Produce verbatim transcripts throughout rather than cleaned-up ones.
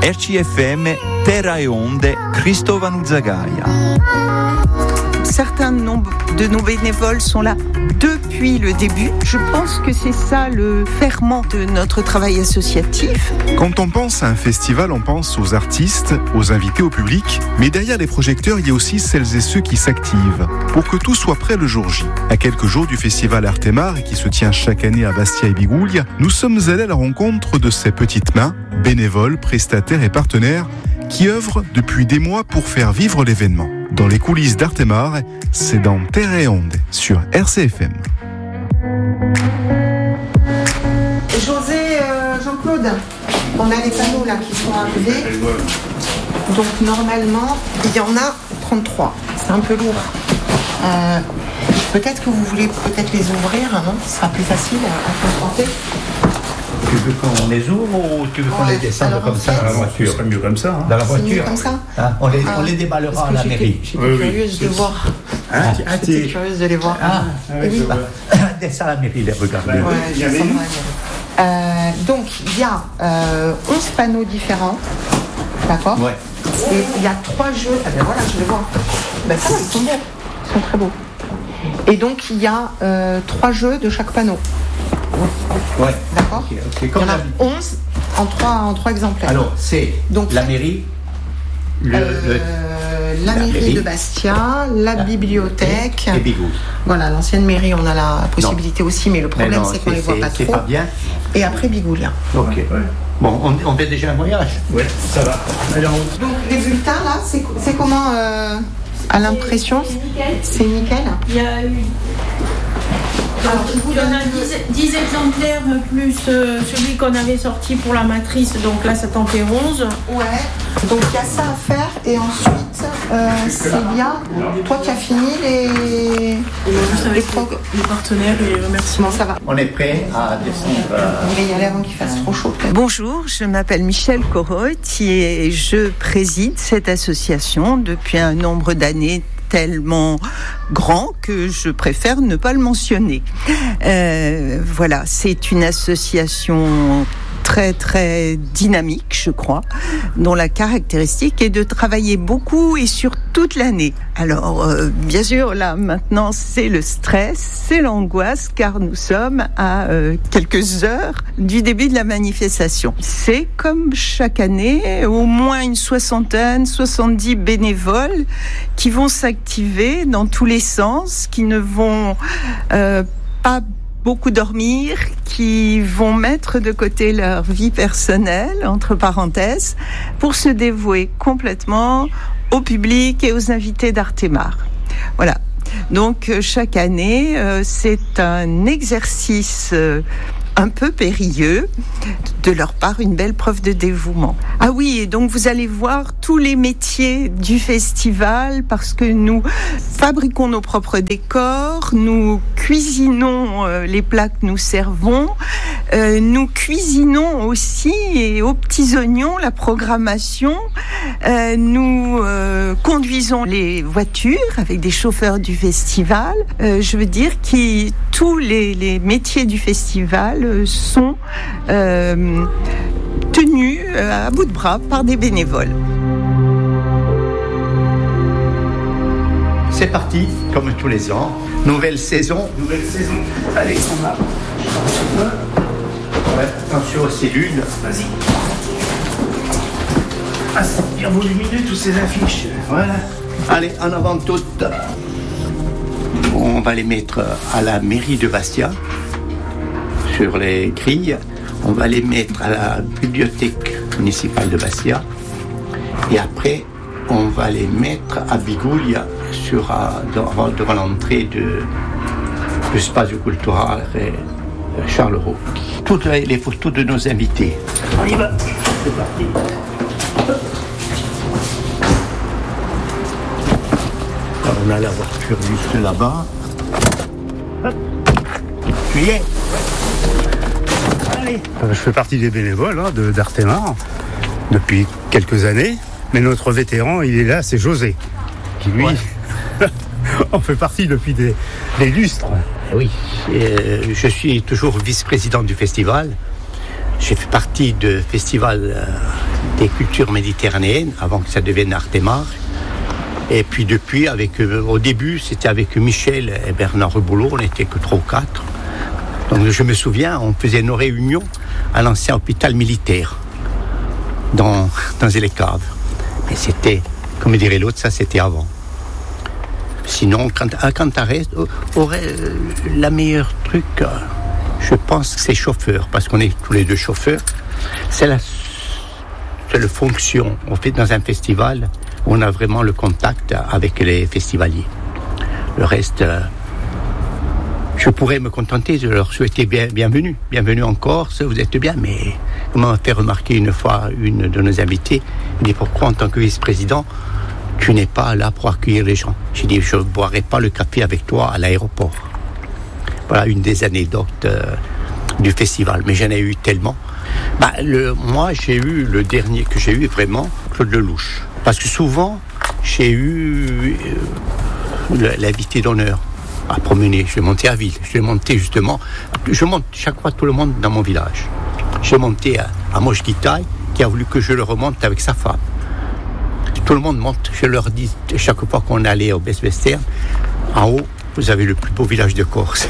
R C F M, Terra e Onde, Cristovano Zagaia. Certains de nos bénévoles sont là depuis le début. Je pense que c'est ça le ferment de notre travail associatif. Quand on pense à un festival, on pense aux artistes, aux invités, au public. Mais derrière les projecteurs, il y a aussi celles et ceux qui s'activent pour que tout soit prêt le jour J. À quelques jours du festival Artemare, qui se tient chaque année à Bastia et Biguglia, nous sommes allés à la rencontre de ces petites mains, bénévoles, prestataires et partenaires, qui œuvrent depuis des mois pour faire vivre l'événement. Dans les coulisses d'Artemare, c'est dans Terra e Onde, sur R C F M. José, euh, Jean-Claude, on a les panneaux là qui sont arrivés. Donc normalement, il y en a trente-trois. C'est un peu lourd. Euh, peut-être que vous voulez peut-être les ouvrir, non ? Ce sera plus facile à transporter. Tu veux qu'on les ouvre ou tu veux qu'on ouais, les descende comme ça dans la voiture ? Ce serait mieux comme ça. Hein. Dans la voiture. C'est mieux comme ça. Hein, on, les, ah, on les déballera à la mairie. J'étais oui, curieuse oui. de voir. Hein, ah, J'étais curieuse de les voir. Ah, ah oui, oui, bah, descends à la mairie, les regarder. Ouais, il y avait une. Euh, donc il y a euh, onze panneaux différents. D'accord ? Ouais. Et il y a trois jeux. Ah ben voilà, je les vois. Ben ça, ils sont beaux. Ils sont très beaux. Et donc il y a euh, trois jeux de chaque panneau. Ouais. D'accord. Okay, okay. Il y en a onze en trois, en trois exemplaires. Alors, c'est donc la mairie, le, euh, le, la, la mairie, mairie de Bastia, la, la bibliothèque. Et Bigou. Voilà, l'ancienne mairie, on a la possibilité non. aussi, mais le problème, mais non, c'est qu'on ne les voit pas c'est trop. C'est pas bien. Et après Bigoulia. Ok. Ouais. Bon, on, on fait déjà un voyage. Oui, ça va. Alors, donc, les bulletins, là, c'est, c'est comment euh, à l'impression ? C'est nickel. C'est nickel. Il y a eu. Alors, il y en a dix exemplaires plus euh, celui qu'on avait sorti pour la matrice, donc là ça t'en fait onze. Ouais, donc il y a ça à faire et ensuite euh, Célia, toi qui as fini les, les, prog- les partenaires et les remerciements. Ça va. On est prêt à descendre. Euh... Il va y aller avant qu'il fasse trop chaud. Bonjour, je m'appelle Michèle Corot et je préside cette association depuis un nombre d'années tellement grand que je préfère ne pas le mentionner. Euh, voilà, c'est une association très très dynamique, je crois, dont la caractéristique est de travailler beaucoup et sur toute l'année. Alors, euh, bien sûr, là, maintenant, c'est le stress, c'est l'angoisse, car nous sommes à euh, quelques heures du début de la manifestation. C'est comme chaque année, au moins une soixantaine, soixante-dix bénévoles qui vont s'activer dans tous les sens, qui ne vont euh, pas beaucoup dormir, qui vont mettre de côté leur vie personnelle, entre parenthèses, pour se dévouer complètement au public et aux invités d'Artemare. Voilà. Donc, chaque année, euh, c'est un exercice euh, un peu périlleux, de leur part une belle preuve de dévouement. Ah oui, et donc vous allez voir tous les métiers du festival parce que nous fabriquons nos propres décors, nous cuisinons euh, les plats que nous servons, euh, nous cuisinons aussi et aux petits oignons la programmation, euh, nous euh, conduisons les voitures avec des chauffeurs du festival. Euh, je veux dire que tous les, les métiers du festival sont euh, tenus à bout de bras par des bénévoles. C'est parti, comme tous les ans. Nouvelle saison. Nouvelle saison. Allez, on va. Ouais, attention aux cellules. Vas-y. Ah, c'est bien volumineux, toutes ces affiches. Voilà. Allez, en avant toutes. On va les mettre à la mairie de Bastia. Sur les grilles, on va les mettre à la bibliothèque municipale de Bastia et après on va les mettre à Biguglia sur, devant, devant l'entrée de l'espace culturel Charleroi. Toutes les photos de nos invités. On y va, c'est parti. On a la voiture juste là-bas. Tu y es ? Je fais partie des bénévoles hein, de, d'Artemare depuis quelques années, mais notre vétéran, il est là, c'est José, qui lui, ouais. On fait partie depuis des, des lustres. Oui, euh, je suis toujours vice-président du festival. J'ai fait partie du festival euh, des cultures méditerranéennes avant que ça devienne Artemar. Et puis depuis, avec, euh, au début, c'était avec Michel et Bernard Reboulot, on n'était que trois ou quatre. Donc je me souviens, on faisait nos réunions à l'ancien hôpital militaire, dans, dans les caves. Mais c'était, comme dirait l'autre, ça c'était avant. Sinon, quand, à Cantarès, aurait euh, la meilleure truc, euh, je pense que c'est chauffeur, parce qu'on est tous les deux chauffeurs. C'est la seule fonction, on fait dans un festival, on a vraiment le contact avec les festivaliers. Le reste, euh, je pourrais me contenter de leur souhaiter bien, bienvenue. Bienvenue en Corse, vous êtes bien, mais on m'a fait remarquer une fois une de nos invités, il dit pourquoi en tant que vice-président, tu n'es pas là pour accueillir les gens. J'ai dit, je ne boirai pas le café avec toi à l'aéroport. Voilà une des anecdotes euh, du festival, mais j'en ai eu tellement. Bah, le, moi, j'ai eu, le dernier que j'ai eu, vraiment, Claude Lelouch. Parce que souvent, j'ai eu euh, l'invité d'honneur à promener. Je vais monter à Ville. Je vais monter justement, je monte chaque fois tout le monde dans mon village. J'ai monté à, à Moche-Guitaille, qui a voulu que je le remonte avec sa femme. Tout le monde monte, je leur dis, chaque fois qu'on allait au Best Western, en haut, vous avez le plus beau village de Corse.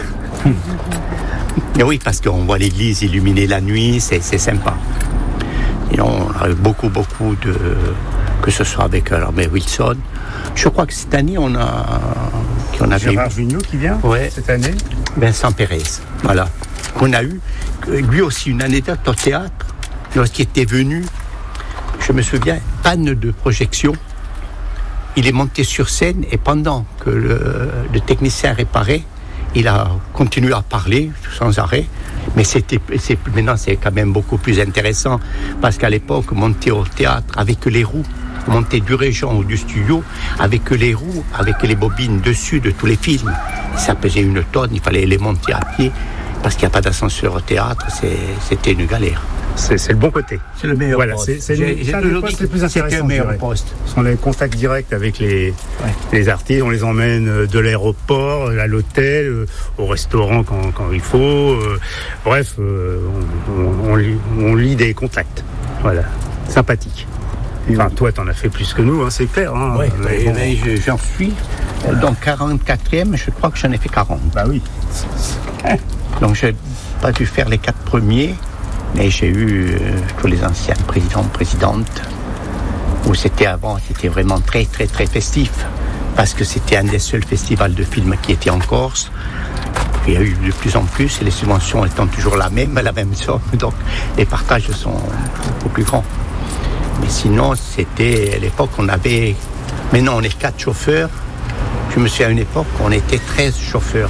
Et oui, parce qu'on voit l'église illuminée la nuit, c'est, c'est sympa. Et on a eu beaucoup, beaucoup de... que ce soit avec Robert Wilson. Je crois que cette année, on a... qu'on avait Gérard Jugnot qui vient, ouais, cette année. Vincent Pérez, voilà. On a eu, lui aussi, une anecdote au théâtre, lorsqu'il était venu, je me souviens, panne de projection. Il est monté sur scène et pendant que le, le technicien réparait, il a continué à parler sans arrêt. Mais c'était, c'est, maintenant, c'est quand même beaucoup plus intéressant parce qu'à l'époque, monter au théâtre avec les roues, monter du Régent ou du studio avec les roues, avec les bobines dessus de tous les films. Ça pesait une tonne, il fallait les monter à pied parce qu'il n'y a pas d'ascenseur au théâtre, c'est, c'était une galère. C'est, c'est le bon côté. C'est le meilleur voilà, poste. C'est, c'est, j'ai, c'est j'ai un des postes les plus intéressants. C'est le meilleur poste. Ce sont les contacts directs avec les, ouais. les artistes. On les emmène de l'aéroport à l'hôtel, au restaurant quand, quand il faut. Euh, bref, euh, on, on, on, lit, on lit des contacts. Voilà, sympathique. Enfin, toi, t'en as fait plus que nous, hein, c'est clair. Hein, oui, mais bon. mais j'en suis. Donc, quarante-quatrième, je crois que j'en ai fait quarante. Bah oui. Donc, je n'ai pas dû faire les quatre premiers. Mais j'ai eu euh, tous les anciens présidents, présidentes, où c'était avant, c'était vraiment très, très, très festif, parce que c'était un des seuls festivals de films qui était en Corse. Il y a eu de plus en plus, et les subventions étant toujours la même, la même somme, donc les partages sont beaucoup plus grands. Mais sinon, c'était, à l'époque, on avait, maintenant on est quatre chauffeurs, je me souviens à une époque, on était treize chauffeurs.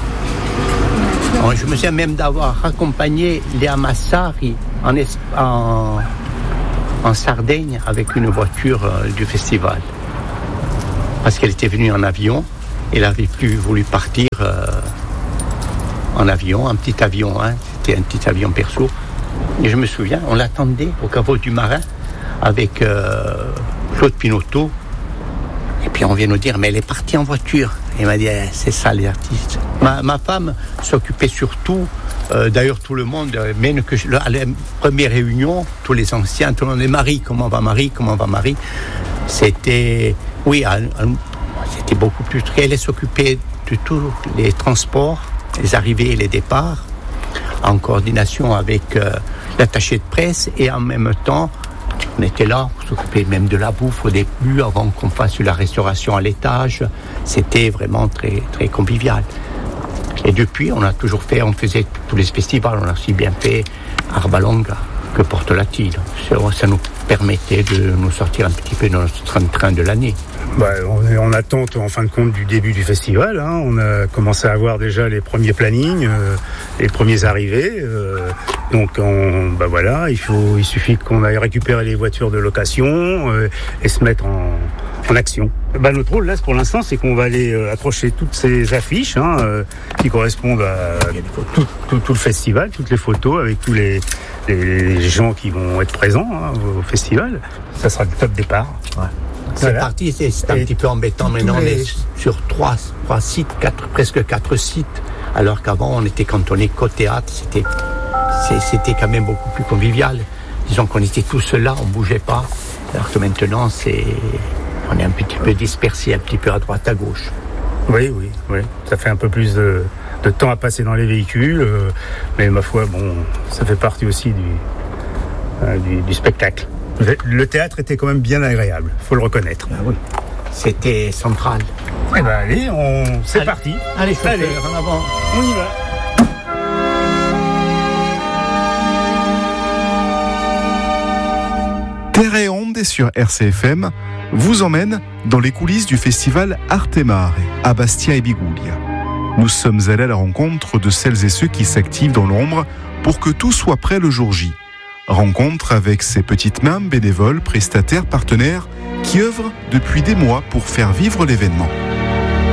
Je me souviens même d'avoir accompagné Léa Massari en, en, en Sardaigne avec une voiture euh, du festival. Parce qu'elle était venue en avion, elle n'avait plus voulu partir euh, en avion, un petit avion, hein, c'était un petit avion perso. Et je me souviens, on l'attendait au caveau du Marin avec euh, Claude Pinotto. Et puis on vient nous dire, mais elle est partie en voiture. Et elle m'a dit, eh, c'est ça les artistes. Ma, ma femme s'occupait surtout, euh, d'ailleurs tout le monde, euh, même que je, à la première réunion, tous les anciens, tout le monde dit, Marie, comment va Marie, comment va Marie. C'était, oui, un, un, c'était beaucoup plus très. Elle s'occupait de tous les transports, les arrivées et les départs, en coordination avec euh, l'attaché de presse et en même temps, on était là, on s'occupait même de la bouffe au début, avant qu'on fasse la restauration à l'étage. C'était vraiment très, très convivial. Et depuis, on a toujours fait, on faisait tous les festivals, on a aussi bien fait Arbalonga que Porte Latine. Ça, ça nous permettait de nous sortir un petit peu de notre train de l'année. Bah, on est en attente, en fin de compte, du début du festival. Hein. On a commencé à avoir déjà les premiers plannings, euh, les premiers arrivés. Euh, donc, on, bah voilà, il faut, il suffit qu'on aille récupérer les voitures de location euh, et se mettre en, en action. Bah, notre rôle là, pour l'instant, c'est qu'on va aller euh, accrocher toutes ces affiches hein, euh, qui correspondent à tout, tout, tout le festival, toutes les photos avec tous les, les, les gens qui vont être présents hein, au festival. Ça sera le top départ. Ouais. C'est voilà. Parti, c'est, c'est un et petit peu embêtant. Maintenant, les... on est sur trois, trois sites, quatre, presque quatre sites, alors qu'avant, on était cantonné qu'au théâtre. C'était, c'est, c'était quand même beaucoup plus convivial. disons qu'on était tous là, on bougeait pas. Alors que maintenant, c'est, on est un petit peu dispersé, un petit peu à droite, à gauche. Oui, oui, oui. Ça fait un peu plus de, de temps à passer dans les véhicules, euh, mais ma foi, bon, ça fait partie aussi du, euh, du, du spectacle. Le théâtre était quand même bien agréable, faut le reconnaître. Ah oui. C'était central. Eh ben allez, on... c'est allez. parti. Allez, chauffeur, allez, en avant. On y va. Terre et Onde sur R C F M vous emmène dans les coulisses du festival Arte Mare à Bastia et Biguglia. Nous sommes allés à la rencontre de celles et ceux qui s'activent dans l'ombre pour que tout soit prêt le jour J. Rencontre avec ces petites mains bénévoles, prestataires, partenaires qui œuvrent depuis des mois pour faire vivre l'événement.